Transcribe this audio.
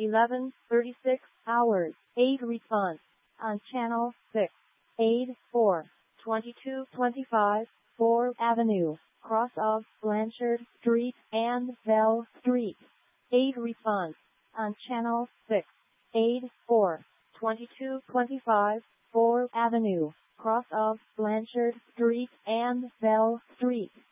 11:36 hours. Aid response on channel 6. Aid 4. 2225 4 Avenue, cross of Blanchard Street and Bell Street. Aid response on channel 6. Aid 4. 2225 4 Avenue, cross of Blanchard Street and Bell Street.